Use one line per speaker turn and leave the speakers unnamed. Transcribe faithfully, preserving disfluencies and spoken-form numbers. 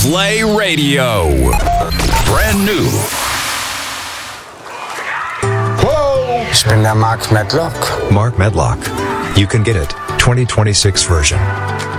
Play Radio. Brand new.
Whoa! Ich bin der Mark Medlock.
Mark Medlock. You can get it. twenty twenty-six version.